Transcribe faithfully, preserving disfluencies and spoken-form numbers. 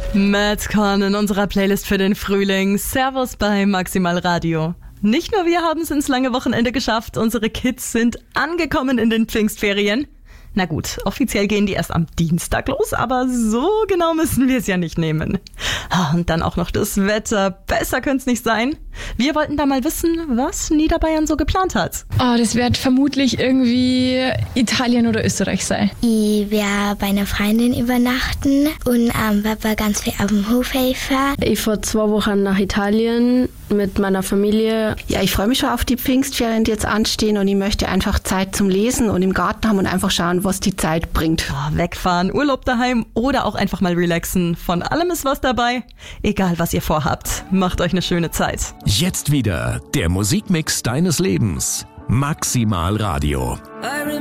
Matt Korn in unserer Playlist für den Frühling. Servus bei Maximal Radio. Nicht nur wir haben es ins lange Wochenende geschafft, unsere Kids sind angekommen in den Pfingstferien. Na gut, offiziell gehen die erst am Dienstag los, aber so genau müssen wir es ja nicht nehmen. Und dann auch noch das Wetter. Besser könnte es nicht sein. Wir wollten da mal wissen, was Niederbayern so geplant hat. Oh, das wird vermutlich irgendwie Italien oder Österreich sein. Ich werde bei einer Freundin übernachten und am Papa ganz viel auf dem Hof helfen. Ich fahre zwei Wochen nach Italien mit meiner Familie. Ja, ich freue mich schon auf die Pfingstferien, die jetzt anstehen, und ich möchte einfach Zeit zum Lesen und im Garten haben und einfach schauen, was die Zeit bringt. Oh, wegfahren, Urlaub daheim oder auch einfach mal relaxen. Von allem ist was dabei. Egal, was ihr vorhabt, macht euch eine schöne Zeit. Jetzt wieder der Musikmix deines Lebens. Maximal Radio.